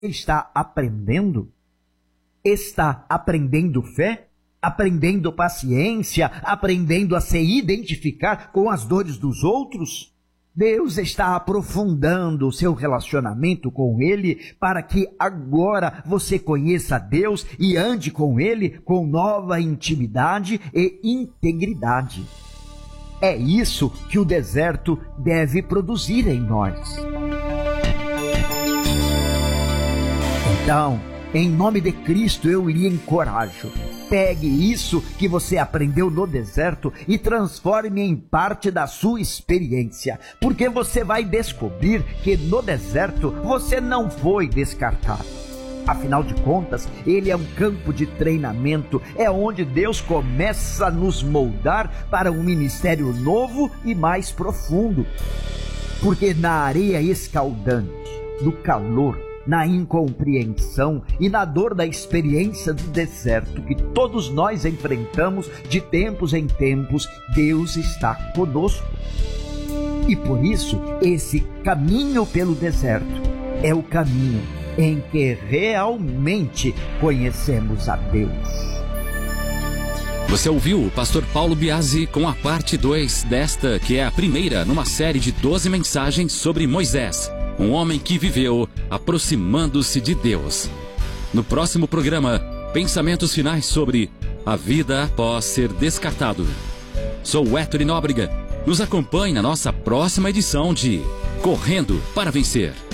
está aprendendo? Está aprendendo fé? Aprendendo paciência? Aprendendo a se identificar com as dores dos outros? Deus está aprofundando o seu relacionamento com Ele para que agora você conheça Deus e ande com Ele com nova intimidade e integridade. É isso que o deserto deve produzir em nós. Então, em nome de Cristo, eu lhe encorajo. Pegue isso que você aprendeu no deserto e transforme em parte da sua experiência, porque você vai descobrir que no deserto você não foi descartado. Afinal de contas, ele é um campo de treinamento, é onde Deus começa a nos moldar para um ministério novo e mais profundo. Porque na areia escaldante, no calor, na incompreensão e na dor da experiência do deserto que todos nós enfrentamos de tempos em tempos, Deus está conosco. E por isso, esse caminho pelo deserto é o caminho em que realmente conhecemos a Deus. Você ouviu o pastor Paulo Biasi com a parte 2 desta, que é a primeira numa série de 12 mensagens sobre Moisés, um homem que viveu aproximando-se de Deus. No próximo programa, pensamentos finais sobre a vida após ser descartado. Sou o Héctor Nóbrega. Nos acompanhe na nossa próxima edição de Correndo para Vencer.